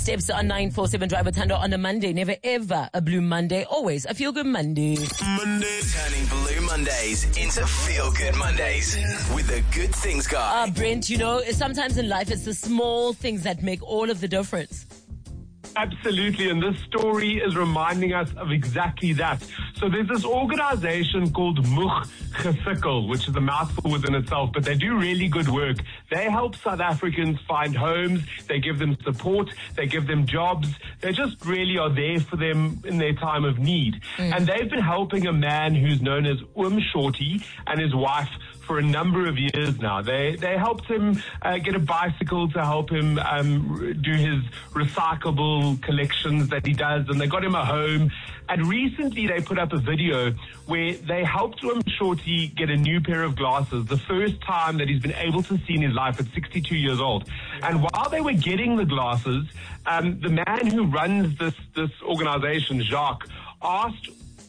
Steps on 947 Drive with Thando on a Monday. Never ever a blue Monday. Always a feel good Monday. Turning blue Mondays into feel good Mondays with the Good Things Guy. Brent, you know, sometimes in life it's the small things that make all of the difference. Absolutely, and this story is reminding us of exactly that. So there's this organization called Moeg Gefikkel, which is a mouthful within itself, but they do really good work. They help South Africans find homes, they give them support, they give them jobs, they just really are there for them in their time of need. And they've been helping a man who's known as Shorty and his wife for a number of years now. They helped him get a bicycle to help him do his recyclable collections that he does, and they got him a home. And recently they put up a video where they helped Shorty get a new pair of glasses, the first time that he's been able to see in his life at 62 years old. And while they were getting the glasses, the man who runs this organization, Jacques, asked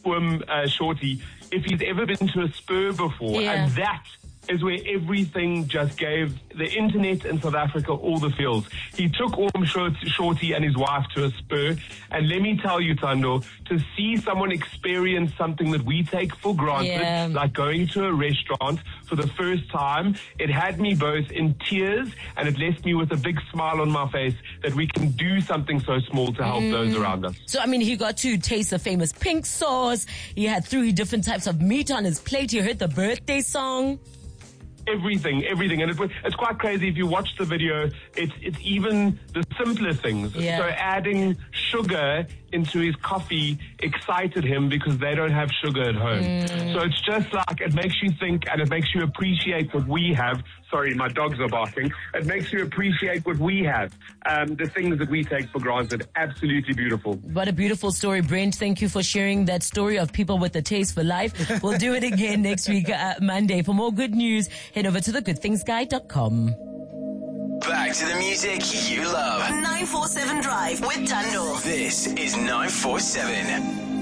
Shorty if he's ever been to a Spur before, and that is where everything just gave the internet in South Africa all the feels. He took Shorty and his wife to a Spur, and let me tell you, Thando, to see someone experience something that we take for granted, like going to a restaurant for the first time, it had me both in tears and it left me with a big smile on my face that we can do something so small to help those around us. So, I mean, he got to taste the famous pink sauce. He had 3 different types of meat on his plate. He heard the birthday song. Everything. And it's quite crazy. If you watch the video, it's even the simpler things. So adding sugar into his coffee excited him because they don't have sugar at home. So it's just like, it makes you think and it makes you appreciate what we have. Sorry, my dogs are barking. It makes you appreciate what we have. The things that we take for granted. Absolutely beautiful. What a beautiful story, Brent. Thank you for sharing that story of people with a taste for life. We'll do it again next week, Monday. For more good news, head over to thegoodthingsguy.com. Back to the music you love. 947 Drive with Thando. This is 947.